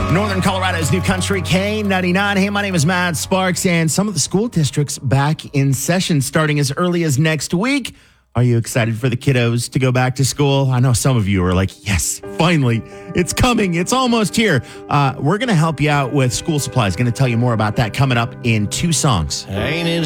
Northern Colorado's New Country K99. Hey, my name is Matt Sparks, and some of the school districts back in session starting as early as next week. Are you excited for the kiddos to go back to school? I know some of you are like, yes, finally, it's coming. It's almost here. We're going to help you out with school supplies. Going to tell you more about that coming up in two songs. Ain't it